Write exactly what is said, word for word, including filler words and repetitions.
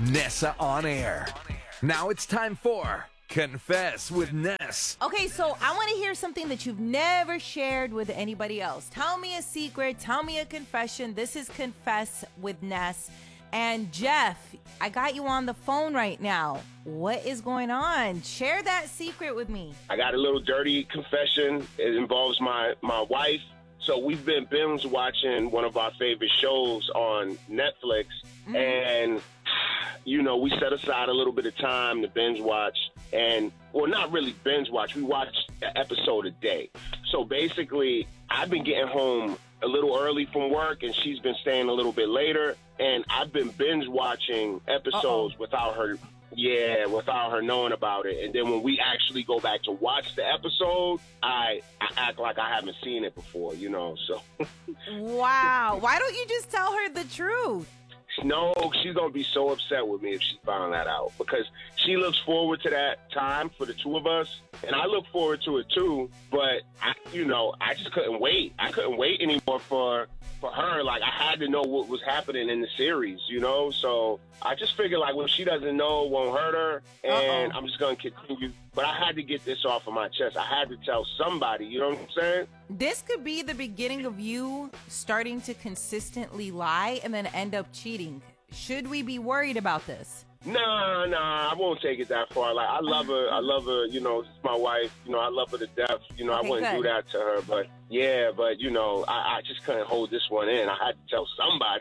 Nessa on air. Now it's time for Confess with Ness. Okay, so I want to hear something that you've never shared with anybody else. Tell me a secret. Tell me a confession. This is Confess with Ness. And Jeff, I got you on the phone right now. What is going on? Share that secret with me. I got a little dirty confession. It involves my, my wife. So we've been binge watching one of our favorite shows on Netflix. Mm-hmm. And, you know, we set aside a little bit of time to binge watch. And, well, not really binge watch. We watch an episode a day. So basically, I've been getting home a little early from work, and she's been staying a little bit later. And I've been binge watching episodes Uh-oh. without her, yeah, without her knowing about it. And then when we actually go back to watch the episode, I, I act like I haven't seen it before, you know. So. Wow. Why don't you just tell her the truth? No, she's going to be so upset with me if she found that out, because she looks forward to that time for the two of us, and I look forward to it too, but, I, you know, I just couldn't wait. I couldn't wait anymore for, for her. Like, I had to know what was happening in the series, you know, so I just figured, like, when she doesn't know, it won't hurt her, and Uh-oh. I'm just going to continue. But I had to get this off of my chest. I had to tell somebody, you know what I'm saying? This could be the beginning of you starting to consistently lie and then end up cheating. Should we be worried about this? Nah, nah, I won't take it that far. Like, I love her. I love her. You know, it's my wife. You know, I love her to death. You know, okay, I wouldn't good. do that to her. But, yeah, but, you know, I, I just couldn't hold this one in. I had to tell somebody.